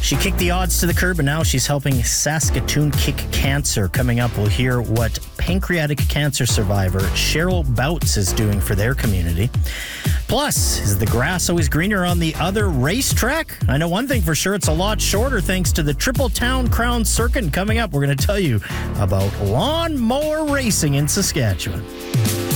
She kicked the odds to the curb, and now she's helping Saskatoon kick cancer. Coming up, we'll hear what pancreatic cancer survivor Cheryl Bouts is doing for their community. Plus, is the grass always greener on the other racetrack? I know one thing for sure, it's a lot shorter thanks to the Triple Town Crown Circuit. And coming up, we're going to tell you about lawnmower racing in Saskatchewan.